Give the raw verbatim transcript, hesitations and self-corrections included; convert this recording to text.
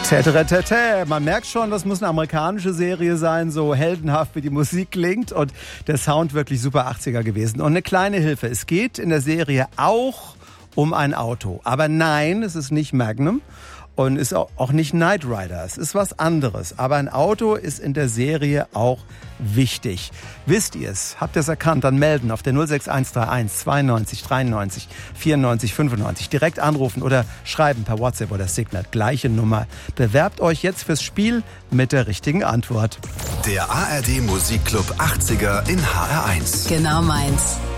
Tätätätä. Man merkt schon, das muss eine amerikanische Serie sein, so heldenhaft wie die Musik klingt und der Sound wirklich super achtziger gewesen. Und eine kleine Hilfe, es geht in der Serie auch um ein Auto. Aber nein, es ist nicht Magnum und ist auch nicht Knight Rider. Es ist was anderes. Aber ein Auto ist in der Serie auch wichtig. Wisst ihr es? Habt ihr es erkannt? Dann melden auf der null sechs eins drei eins zweiundneunzig dreiundneunzig vierundneunzig fünfundneunzig. Direkt anrufen oder schreiben per WhatsApp oder Signal. Gleiche Nummer. Bewerbt euch jetzt fürs Spiel mit der richtigen Antwort. Der A R D Musikclub achtziger in H R eins. Genau meins.